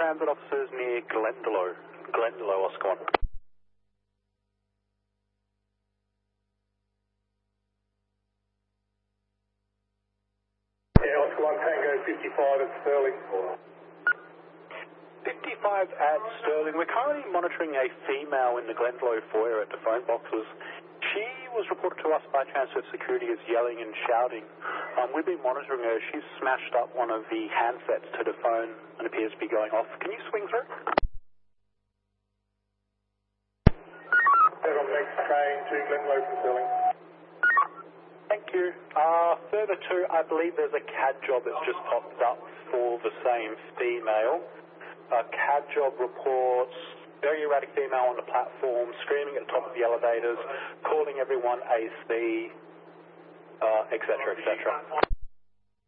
transit officers near Glendalough. Glendalough, Oscar 1. Yeah, Oscar 1 Tango 55 at Sterling. 55 at Sterling. We're currently monitoring a female in the Glendalough foyer at the phone boxes. She was reported to us by transit security as yelling and shouting. We've been monitoring her. She's smashed up one of the handsets to the phone and appears to be going off. Can you swing through? 7 next train to Glendalough from Sterling. Thank you. Further to, I believe there's a CAD job that's just popped up for the same female. CAD job reports very erratic female on the platform, screaming at the top of the elevators, calling everyone AC, etc., etc.